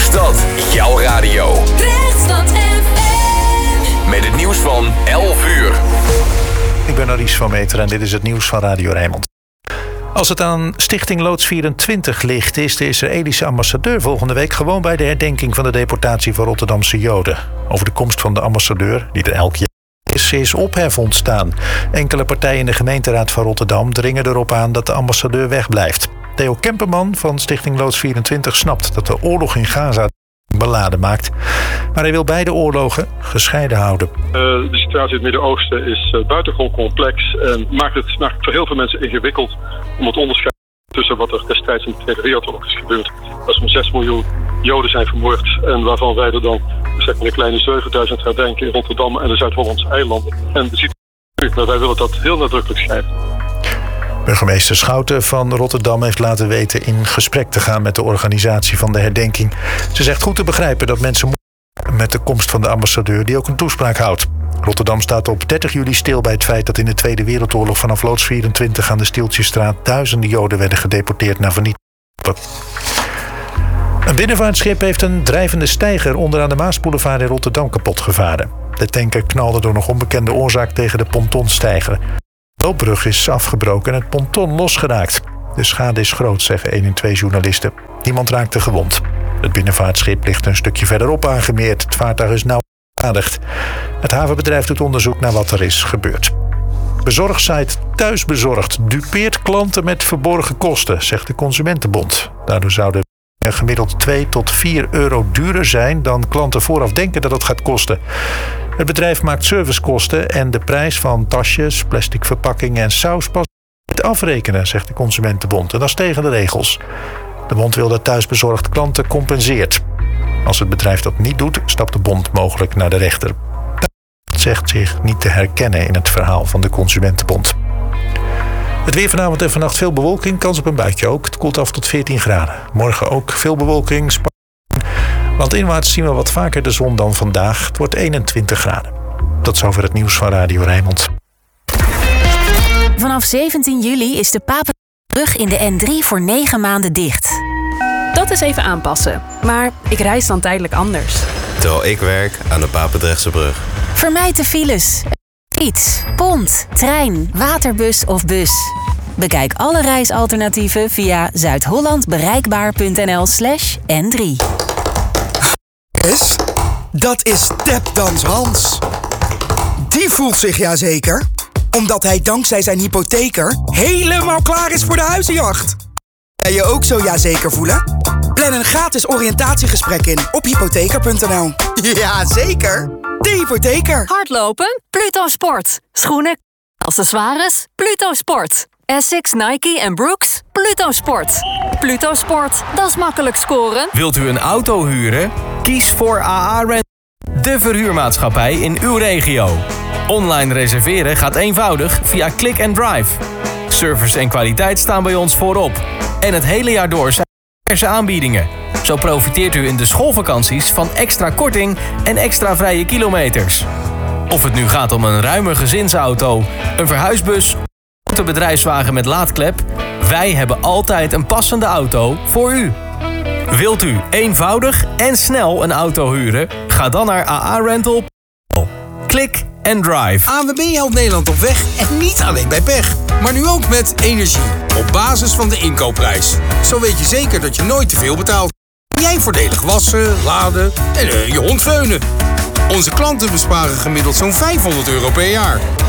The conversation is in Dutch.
stad, jouw radio. Rechtsstad FM. Met het nieuws van 11 uur. Ik ben Aries van Meter en dit is het nieuws van Radio Rijnmond. Als het aan Stichting Loods 24 ligt, is de Israëlische ambassadeur volgende week gewoon bij de herdenking van de deportatie van Rotterdamse Joden. Over de komst van de ambassadeur, die er elk jaar is ophef ontstaan. Enkele partijen in de gemeenteraad van Rotterdam dringen erop aan dat de ambassadeur wegblijft. Theo Kemperman van Stichting Loods 24 snapt dat de oorlog in Gaza beladen maakt. Maar hij wil beide oorlogen gescheiden houden. De situatie in het Midden-Oosten is buitengewoon complex en maakt het voor heel veel mensen ingewikkeld om het onderscheid tussen wat er destijds in de Tweede Wereldoorlog is gebeurd. Dat zo'n 6 miljoen Joden zijn vermoord en waarvan wij er dan zeg maar een kleine 7000 herdenken in Rotterdam en de Zuid-Hollandse eilanden. En maar wij willen dat heel nadrukkelijk scheiden. Burgemeester Schouten van Rotterdam heeft laten weten in gesprek te gaan met de organisatie van de herdenking. Ze zegt goed te begrijpen dat mensen met de komst van de ambassadeur die ook een toespraak houdt. Rotterdam staat op 30 juli stil bij het feit dat in de Tweede Wereldoorlog vanaf Loods 24 aan de Stieltjesstraat duizenden Joden werden gedeporteerd naar vernietiging. Een binnenvaartschip heeft een drijvende steiger onderaan de Maasboulevard in Rotterdam kapot gevaren. De tanker knalde door nog onbekende oorzaak tegen de pontonsteiger. De loopbrug is afgebroken en het ponton losgeraakt. De schade is groot, zeggen 1 en 2 journalisten. Niemand raakte gewond. Het binnenvaartschip ligt een stukje verderop aangemeerd. Het vaartuig is nauw beschadigd. Het havenbedrijf doet onderzoek naar wat er is gebeurd. Bezorgsite Thuisbezorgd dupeert klanten met verborgen kosten, zegt de Consumentenbond. Daardoor zouden gemiddeld 2 tot 4 euro duurder zijn dan klanten vooraf denken dat het gaat kosten. Het bedrijf maakt servicekosten en de prijs van tasjes, plastic verpakkingen en saus pas afrekenen, zegt de Consumentenbond. En dat is tegen de regels. De bond wil dat Thuisbezorgd klanten compenseert. Als het bedrijf dat niet doet, stapt de bond mogelijk naar de rechter. Dat zegt zich niet te herkennen in het verhaal van de Consumentenbond. Het weer vanavond en vannacht veel bewolking, kans op een buitje ook. Het koelt af tot 14 graden. Morgen ook veel bewolking, landinwaarts zien we wat vaker de zon dan vandaag. Het wordt 21 graden. Tot zover het nieuws van Radio Rijnmond. Vanaf 17 juli is de Papendrechtsebrug in de N3 voor 9 maanden dicht. Dat is even aanpassen, maar ik reis dan tijdelijk anders. Terwijl ik werk aan de Papendrechtsebrug. Vermijd de files. Fiets, pont, trein, waterbus of bus. Bekijk alle reisalternatieven via zuidhollandbereikbaar.nl/N3. Dat is Tapdans Hans. Die voelt zich jazeker, omdat hij dankzij zijn hypotheker helemaal klaar is voor de huizenjacht. Wil je ook zo jazeker voelen? Plan een gratis oriëntatiegesprek in op hypotheker.nl. Jazeker, de hypotheker. Hardlopen? Pluto Sport. Schoenen, accessoires? Pluto Sport. Essex, Nike en Brooks? Pluto Sport. Pluto Sport, dat is makkelijk scoren. Wilt u een auto huren? Kies voor AA Rent, de verhuurmaatschappij in uw regio. Online reserveren gaat eenvoudig via Click and Drive. Service en kwaliteit staan bij ons voorop. En het hele jaar door zijn diverse aanbiedingen. Zo profiteert u in de schoolvakanties van extra korting en extra vrije kilometers. Of het nu gaat om een ruime gezinsauto, een verhuisbus of een bedrijfswagen met laadklep, wij hebben altijd een passende auto voor u. Wilt u eenvoudig en snel een auto huren? Ga dan naar AA Rental. Click and Drive. ANWB helpt Nederland op weg en niet alleen bij pech. Maar nu ook met energie. Op basis van de inkoopprijs. Zo weet je zeker dat je nooit te veel betaalt. Jij voordelig wassen, laden en je hond veunen. Onze klanten besparen gemiddeld zo'n €500 per jaar.